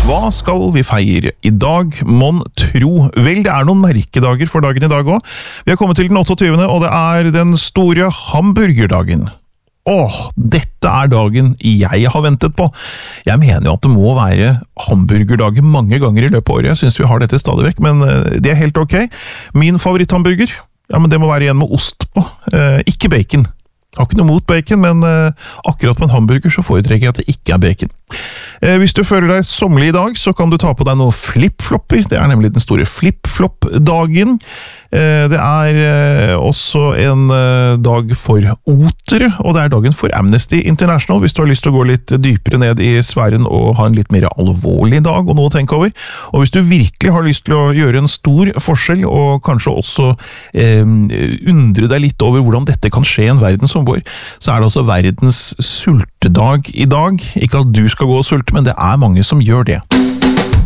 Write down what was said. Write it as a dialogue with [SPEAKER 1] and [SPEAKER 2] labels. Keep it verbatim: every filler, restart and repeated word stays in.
[SPEAKER 1] Hva skal vi feire i dag, mon tro? Vel, det er noen merkedager for dagen i dag også. Vi har kommet til den otteogtyvende, og det er den store hamburgerdagen. Åh, dette er dagen jeg har ventet på. Jeg mener jo at det må være hamburgerdager mange ganger i løpet av året. Jeg synes vi har dette stadig vekk, men det er helt ok. Min favoritthamburger, ja, men det må være en med ost på, eh, ikke bacon. Jeg har ikke noe mot bacon, men eh, akkurat på en hamburger så foretrekker jeg at det ikke er bacon. Eh, hvis du føler deg sommerlig i dag, så kan du ta på deg noen flip-flopper. Det er nemlig den store flip-flop-dagen. Eh, det er eh, også en eh, dag for otere, og det er dagen for Amnesty International, hvis du har lyst til å gå litt dypere ned i sfæren og ha en litt mer alvorlig dag og noe å tenke over. Og hvis du virkelig har lyst til å gjøre en stor forskjell, og kanskje også eh, undre deg litt over hvordan dette kan skje i en verden som vår, så er det altså verdens sultedag i dag. Ikke at du skal gå og sulte, men det er mange som gjør det.